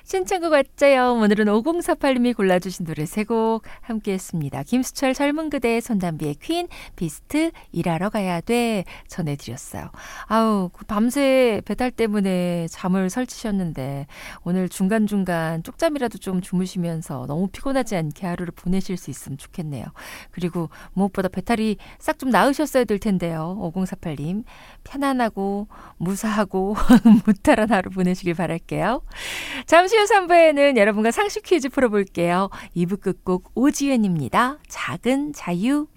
신청곡 왔자요. 오늘은 5048님이 골라주신 노래 세 곡 함께했습니다. 김수철 젊은 그대, 손담비의 퀸, 비스트 일하러 가야 돼 전해드렸어요. 아우 밤새 배달 때문에 잠을 설치셨는데 오늘 중간중간 쪽잠이라도 좀 주무시면서 너무 피곤하지 않게 하루를 보내실 수 있으면 좋겠네요. 그리고 무엇보다 배탈이 싹 좀 나으셨어야 될 텐데요. 5048님 편안하고 무사하고 무탈한 하루 보내시길 바랄게요. 잠시 후 3부에는 여러분과 상식 퀴즈 풀어볼게요. 2부 끝곡 오지은입니다. 작은 자유.